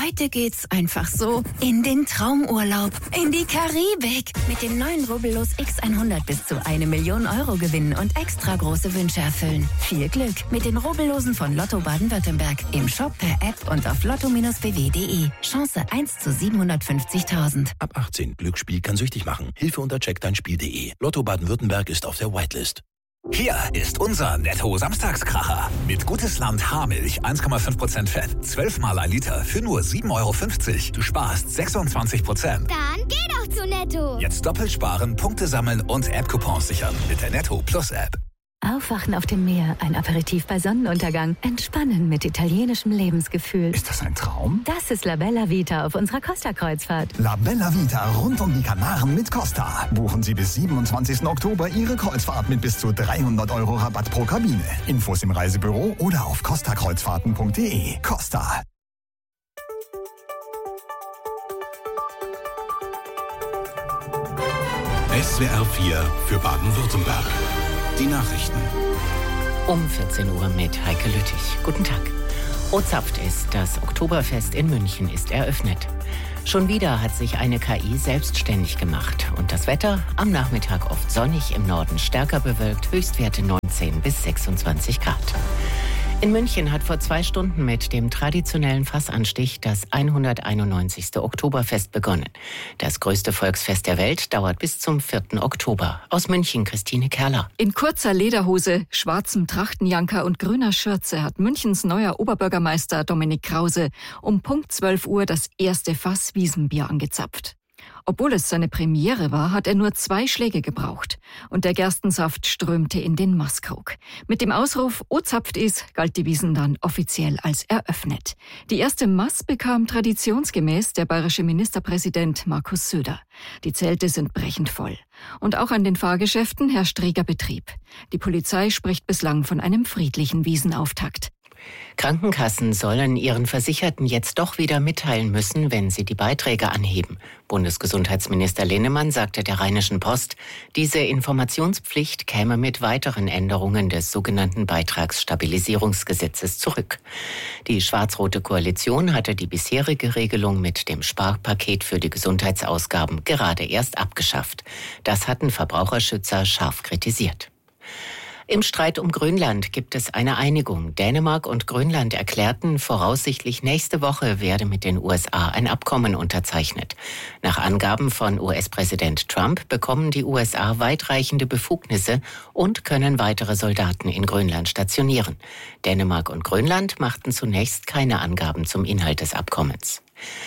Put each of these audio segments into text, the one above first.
Heute geht's einfach so in den Traumurlaub, in die Karibik. Mit dem neuen Rubbellos X100 bis zu 1 Million Euro gewinnen und extra große Wünsche erfüllen. Viel Glück mit den Rubbellosen von Lotto Baden-Württemberg. Im Shop, per App und auf lotto-bw.de. Chance 1 zu 750.000. Ab 18. Glücksspiel kann süchtig machen. Hilfe unter checkdeinspiel.de. Lotto Baden-Württemberg ist auf der Whitelist. Hier ist unser Netto-Samstagskracher. Mit Gutes Land Haarmilch, 1,5% Fett, 12 mal ein Liter für nur 7,50 Euro. Du sparst 26%. Dann geh doch zu Netto. Jetzt doppelt sparen, Punkte sammeln und App-Coupons sichern mit der Netto Plus App. Aufwachen auf dem Meer, ein Aperitif bei Sonnenuntergang, entspannen mit italienischem Lebensgefühl. Ist das ein Traum? Das ist La Bella Vita auf unserer Costa-Kreuzfahrt. La Bella Vita rund um die Kanaren mit Costa. Buchen Sie bis 27. Oktober Ihre Kreuzfahrt mit bis zu 300 Euro Rabatt pro Kabine. Infos im Reisebüro oder auf costakreuzfahrten.de. Costa. SWR 4 für Baden-Württemberg. Die Nachrichten. Um 14 Uhr mit Heike Lüttich. Guten Tag. O-Zapft ist, das Oktoberfest in München ist eröffnet. Schon wieder hat sich eine KI selbstständig gemacht. Und das Wetter am Nachmittag oft sonnig, im Norden stärker bewölkt, Höchstwerte 19 bis 26 Grad. In München hat vor 2 Stunden mit dem traditionellen Fassanstich das 191. Oktoberfest begonnen. Das größte Volksfest der Welt dauert bis zum 4. Oktober. Aus München Christine Kerler. In kurzer Lederhose, schwarzem Trachtenjanker und grüner Schürze hat Münchens neuer Oberbürgermeister Dominik Krause um Punkt 12 Uhr das erste Fass Wiesenbier angezapft. Obwohl es seine Premiere war, hat er nur 2 Schläge gebraucht. Und der Gerstensaft strömte in den Maßkrug. Mit dem Ausruf "O-Zapft is" galt die Wiesn dann offiziell als eröffnet. Die erste Maß bekam traditionsgemäß der bayerische Ministerpräsident Markus Söder. Die Zelte sind brechend voll. Und auch an den Fahrgeschäften herrscht reger Betrieb. Die Polizei spricht bislang von einem friedlichen Wiesenauftakt. Krankenkassen sollen ihren Versicherten jetzt doch wieder mitteilen müssen, wenn sie die Beiträge anheben. Bundesgesundheitsminister Linnemann sagte der Rheinischen Post, diese Informationspflicht käme mit weiteren Änderungen des sogenannten Beitragsstabilisierungsgesetzes zurück. Die schwarz-rote Koalition hatte die bisherige Regelung mit dem Sparpaket für die Gesundheitsausgaben gerade erst abgeschafft. Das hatten Verbraucherschützer scharf kritisiert. Im Streit um Grönland gibt es eine Einigung. Dänemark und Grönland erklärten, voraussichtlich nächste Woche werde mit den USA ein Abkommen unterzeichnet. Nach Angaben von US-Präsident Trump bekommen die USA weitreichende Befugnisse und können weitere Soldaten in Grönland stationieren. Dänemark und Grönland machten zunächst keine Angaben zum Inhalt des Abkommens.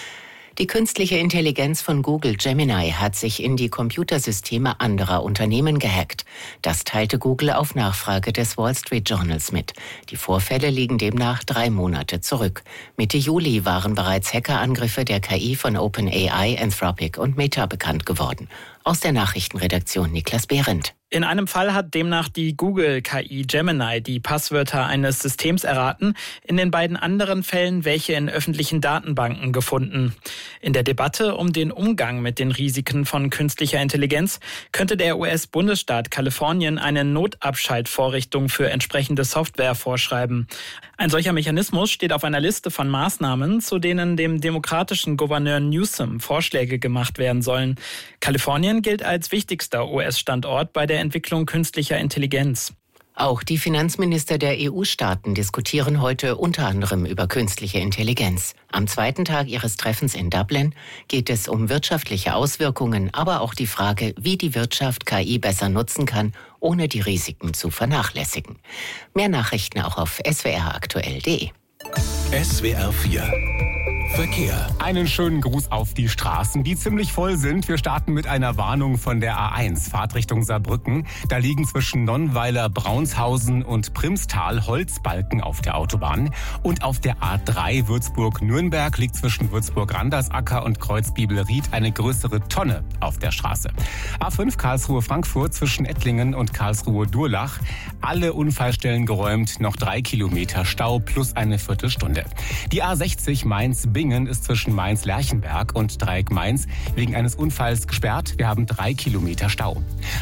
Die künstliche Intelligenz von Google Gemini hat sich in die Computersysteme anderer Unternehmen gehackt. Das teilte Google auf Nachfrage des Wall Street Journals mit. Die Vorfälle liegen demnach 3 Monate zurück. Mitte Juli waren bereits Hackerangriffe der KI von OpenAI, Anthropic und Meta bekannt geworden. Aus der Nachrichtenredaktion Niklas Behrendt. In einem Fall hat demnach die Google-KI Gemini die Passwörter eines Systems erraten, in den beiden anderen Fällen welche in öffentlichen Datenbanken gefunden. In der Debatte um den Umgang mit den Risiken von künstlicher Intelligenz könnte der US-Bundesstaat Kalifornien eine Notabschaltvorrichtung für entsprechende Software vorschreiben. Ein solcher Mechanismus steht auf einer Liste von Maßnahmen, zu denen dem demokratischen Gouverneur Newsom Vorschläge gemacht werden sollen. Kalifornien gilt als wichtigster US-Standort bei der Entwicklung künstlicher Intelligenz. Auch die Finanzminister der EU-Staaten diskutieren heute unter anderem über künstliche Intelligenz. Am 2. Tag ihres Treffens in Dublin geht es um wirtschaftliche Auswirkungen, aber auch die Frage, wie die Wirtschaft KI besser nutzen kann, ohne die Risiken zu vernachlässigen. Mehr Nachrichten auch auf swraktuell.de. SWR 4 Verkehr. Einen schönen Gruß auf die Straßen, die ziemlich voll sind. Wir starten mit einer Warnung von der A1, Fahrtrichtung Saarbrücken. Da liegen zwischen Nonnweiler, Braunshausen und Primstal Holzbalken auf der Autobahn. Und auf der A3 Würzburg-Nürnberg liegt zwischen Würzburg-Randersacker und Kreuzbibelried eine größere Tonne auf der Straße. A5 Karlsruhe-Frankfurt zwischen Ettlingen und Karlsruhe-Durlach. Alle Unfallstellen geräumt, noch 3 Kilometer Stau plus eine Viertelstunde. Die A60 Mainz-Bingen Ringen ist zwischen Mainz-Lerchenberg und Dreieck Mainz wegen eines Unfalls gesperrt. Wir haben 3 Kilometer Stau.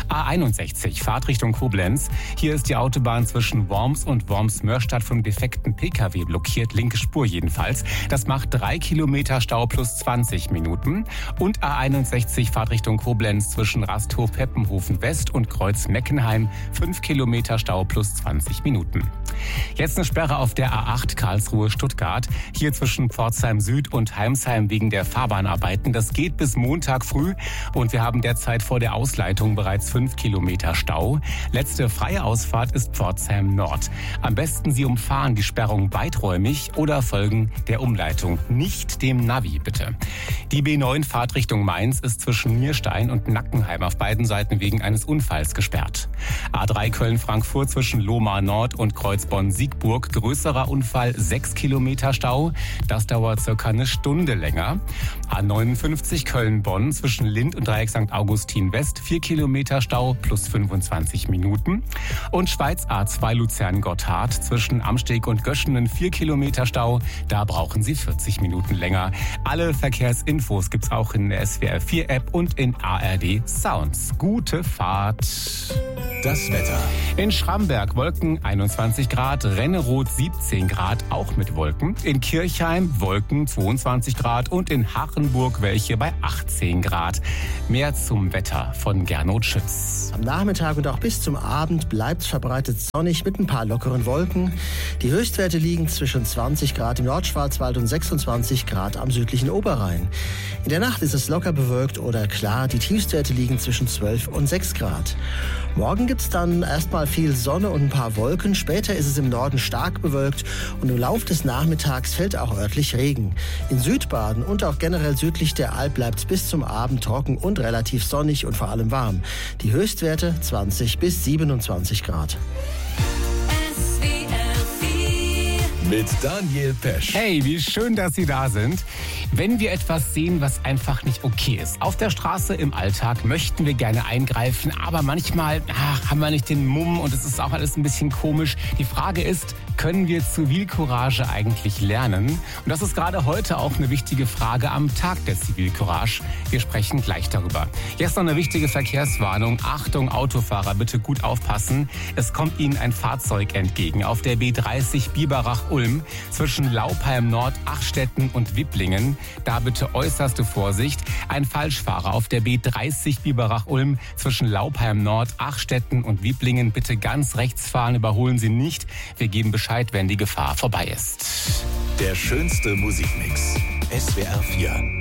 A61, Fahrtrichtung Koblenz. Hier ist die Autobahn zwischen Worms und Worms-Mörstadt vom defekten Pkw blockiert, linke Spur jedenfalls. Das macht 3 Kilometer Stau plus 20 Minuten. Und A61, Fahrtrichtung Koblenz zwischen Rasthof-Peppenhofen West und Kreuz-Meckenheim, 5 Kilometer Stau plus 20 Minuten. Jetzt eine Sperre auf der A8 Karlsruhe-Stuttgart. Hier zwischen Pforzheim Süd und Heimsheim wegen der Fahrbahnarbeiten. Das geht bis Montag früh und wir haben derzeit vor der Ausleitung bereits 5 Kilometer Stau. Letzte freie Ausfahrt ist Pforzheim Nord. Am besten Sie umfahren die Sperrung weiträumig oder folgen der Umleitung, nicht dem Navi bitte. Die B9 Fahrtrichtung Mainz ist zwischen Nierstein und Nackenheim auf beiden Seiten wegen eines Unfalls gesperrt. A3 Köln-Frankfurt zwischen Lohmar Nord und Kreuzbonn-Siegburg. Größerer Unfall, 6 Kilometer Stau. Das dauert circa eine Stunde länger. A59 Köln-Bonn zwischen Lind und Dreieck St. Augustin West. 4 Kilometer Stau plus 25 Minuten. Und Schweiz A2 Luzern-Gotthard zwischen Amsteg und Göschenen. 4 Kilometer Stau. Da brauchen Sie 40 Minuten länger. Alle Verkehrsinfos gibt's auch in der SWR4-App und in ARD Sounds. Gute Fahrt. Das Wetter. In Schramberg Wolken 21 Grad, Renneroth 17 Grad, auch mit Wolken. In Kirchheim Wolken 22 Grad und in Hachenburg welche bei 18 Grad. Mehr zum Wetter von Gernot Schütz. Am Nachmittag und auch bis zum Abend bleibt es verbreitet sonnig mit ein paar lockeren Wolken. Die Höchstwerte liegen zwischen 20 Grad im Nordschwarzwald und 26 Grad am südlichen Oberrhein. In der Nacht ist es locker bewölkt oder klar. Die Tiefstwerte liegen zwischen 12 und 6 Grad. Morgen gibt es dann erstmal viel Sonne und ein paar Wolken. Später ist es im Norden stark bewölkt und im Laufe des Nachmittags fällt auch örtlich Regen. In Südbaden und auch generell südlich der Alp bleibt es bis zum Abend trocken und relativ sonnig und vor allem warm. Die Höchstwerte 20 bis 27 Grad. Mit Daniel Pesch. Hey, wie schön, dass Sie da sind. Wenn wir etwas sehen, was einfach nicht okay ist. Auf der Straße, im Alltag möchten wir gerne eingreifen, aber manchmal haben wir nicht den Mumm und es ist auch alles ein bisschen komisch. Die Frage ist, können wir Zivilcourage eigentlich lernen? Und das ist gerade heute auch eine wichtige Frage am Tag der Zivilcourage. Wir sprechen gleich darüber. Jetzt noch eine wichtige Verkehrswarnung. Achtung, Autofahrer, bitte gut aufpassen. Es kommt Ihnen ein Fahrzeug entgegen auf der B30 Biberach-Ulm zwischen Laupheim Nord, Achstetten und Wipplingen. Da bitte äußerste Vorsicht. Ein Falschfahrer auf der B30 Biberach-Ulm zwischen Laupheim Nord, Achstetten und Wipplingen. Bitte ganz rechts fahren, überholen Sie nicht. Wir geben Bescheid, wenn die Gefahr vorbei ist. Der schönste Musikmix. SWR 4.